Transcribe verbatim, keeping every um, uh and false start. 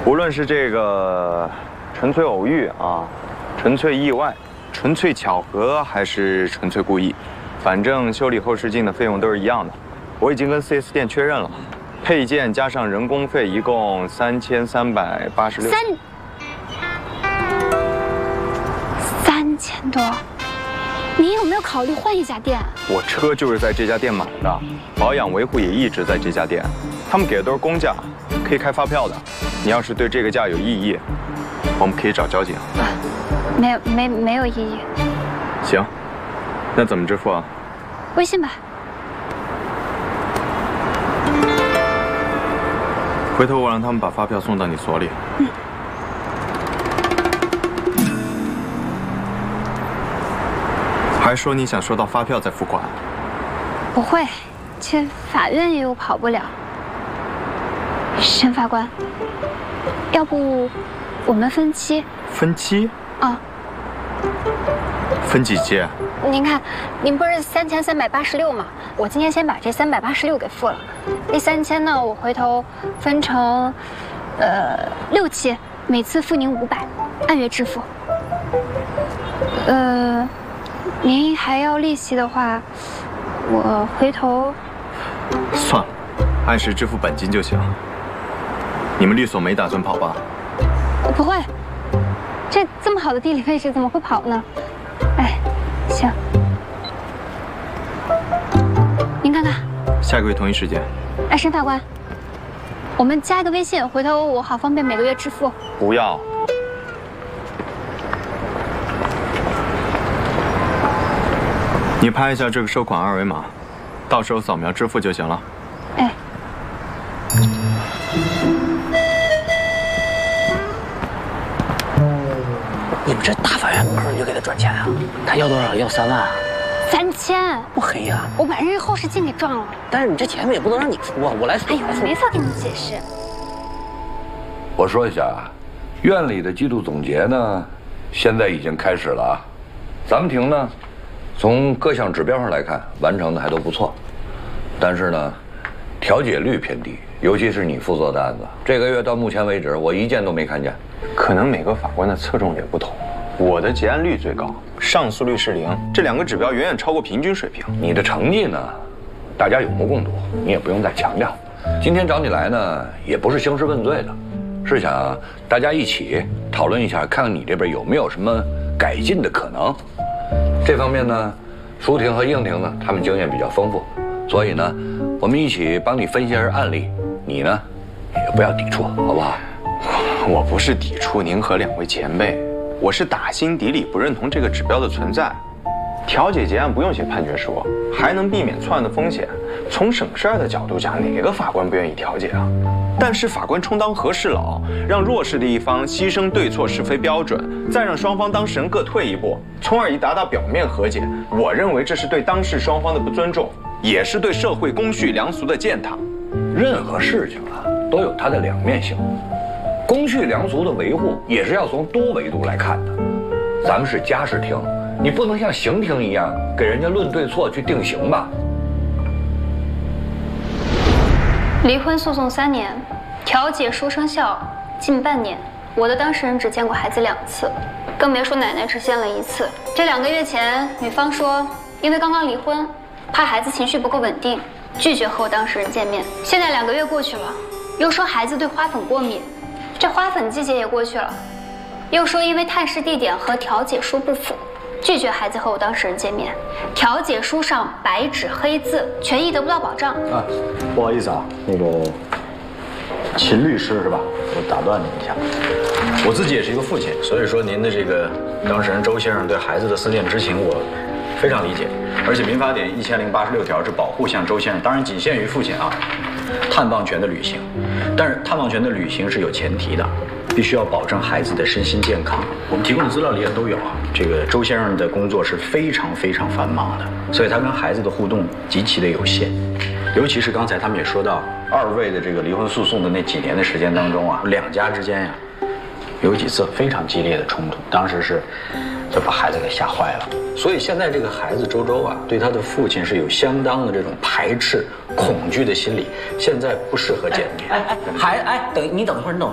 无论是这个纯粹偶遇啊，纯粹意外，纯粹巧合，还是纯粹故意，反正修理后视镜的费用都是一样的。我已经跟 四 S 店确认了，配件加上人工费一共三千三百八十六。 三三千多，你有没有考虑换一家店？ 我车就是在这家店买的，保养维护也一直在这家店，他们给的都是公价，可以开发票的。你要是对这个价有异议，我们可以找交警。 啊，没有没没有异议。 行，那怎么支付啊？ 微信吧。 回头我让他们把发票送到你所里。嗯。还说你想收到发票再付款？ 不会，这法院又跑不了。沈法官，要不我们分期？ 分期？ 啊。 分几期？ 您看，您不是三千三百八十六吗？我今天先把这三百八十六给付了，那三千呢，我回头分成，呃，六期，每次付您五百，按月支付。呃，您还要利息的话，我回头。 算了，按时支付本金就行。你们律所没打算跑吧？ 不会，这这么好的地理位置怎么会跑呢？哎，行。您看看， 下个月同一时间。 哎，沈法官，我们加一个微信，回头我好方便每个月支付。 不要。你拍一下这个收款二维码，到时候扫描支付就行了。 哎。 你们这大法院门口就给他转钱啊？他要多少？要三万啊？ 三千？ 不黑呀！ 我把人家后视镜给撞了。 但是你这钱也不能让你出啊，我来出。 哎呦，我没法跟你解释。 我说一下啊，院里的季度总结呢，现在已经开始了啊。咱们庭呢，从各项指标上来看，完成的还都不错，但是呢，调解率偏低，尤其是你负责的案子，这个月到目前为止，我一件都没看见。 可能每个法官的侧重点不同，我的结案率最高，上诉率是零，这两个指标远远超过平均水平。 你的成绩呢，大家有目共睹，你也不用再强调。今天找你来呢，也不是兴师问罪的，是想大家一起讨论一下，看看你这边有没有什么改进的可能。这方面呢，舒庭和应庭呢，他们经验比较丰富，所以呢，我们一起帮你分析一下案例，你呢，也不要抵触，好不好？ 我不是抵触您和两位前辈，我是打心底里不认同这个指标的存在。调解结案不用写判决书，还能避免错案的风险。从省事儿的角度讲，哪个法官不愿意调解啊？但是法官充当和事佬，让弱势的一方牺牲对错是非标准，再让双方当事人各退一步，从而以达到表面和解。我认为这是对当事双方的不尊重，也是对社会公序良俗的践踏。 任何事情啊，都有它的两面性。公序良俗的维护也是要从多维度来看的。咱们是家事庭，你不能像刑庭一样给人家论对错去定刑吧？ 离婚诉讼三年，调解书生效近半年，我的当事人只见过孩子两次，更别说奶奶只见了一次。这两个月前，女方说因为刚刚离婚，怕孩子情绪不够稳定，拒绝和我当事人见面。现在两个月过去了，又说孩子对花粉过敏。这花粉季节也过去了，又说因为探视地点和调解书不符，拒绝孩子和我当事人见面。调解书上白纸黑字，权益得不到保障。 啊，不好意思啊，那个秦律师是吧？我打断您一下，我自己也是一个父亲，所以说您的这个当事人周先生对孩子的思念之情，我非常理解。而且民法典一千零八十六条是保护像周先生，当然仅限于父亲啊。探望权的履行，但是探望权的履行是有前提的，必须要保证孩子的身心健康。我们提供的资料里也都有啊。这个周先生的工作是非常非常繁忙的，所以他跟孩子的互动极其的有限。尤其是刚才他们也说到，二位的这个离婚诉讼的那几年的时间当中啊，两家之间呀、啊，有几次非常激烈的冲突，当时是就把孩子给吓坏了。所以现在这个孩子周周啊，对他的父亲是有相当的这种排斥、恐惧的心理，现在不适合见面。 哎哎，孩哎，等你等一会儿，你等。